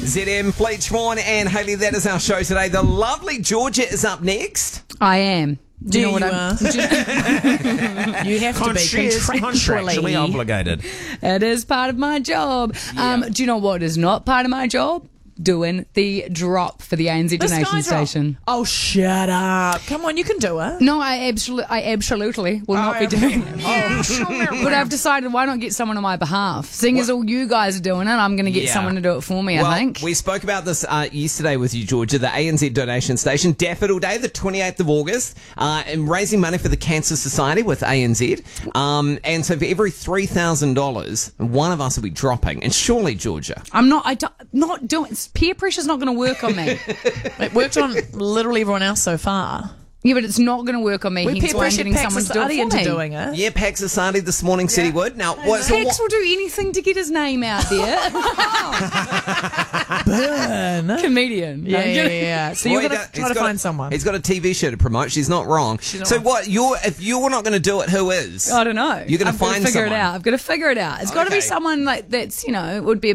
ZM, Fleet Schwan and Hayley, that is our show today. The lovely Georgia is up next. I am. Do you know what I'm... You have to be contractually obligated. It is part of my job. Yeah. Do you know what is not part of my job? Doing the drop for the ANZ Donation Station. Oh, shut up. Come on, you can do it. No, I absolutely will not be doing it. But I've decided, why not get someone on my behalf? Seeing as all you guys are doing it, I'm going to get someone to do it for me, I think. We spoke about this yesterday with you, Georgia, the ANZ Donation Station, Daffodil Day, the 28th of August, and raising money for the Cancer Society with ANZ. And so for every $3,000, one of us will be dropping. And surely, Georgia. I'm not doing... Peer pressure's not going to work on me. It worked on literally everyone else so far. Yeah, but it's not going to work on me. We hence peer why I'm pressured getting someone to do it for into me. doing it. Yeah, Pax Asadi this morning said he would. Now, Pax will do anything to get his name out there. Burn. Comedian. Yeah. So you're going to try to find someone. He's got a TV show to promote. She's not wrong. If you're not going to do it, who is? I don't know. You're going to find someone. I've got to figure it out. It's got to be someone like that's, would be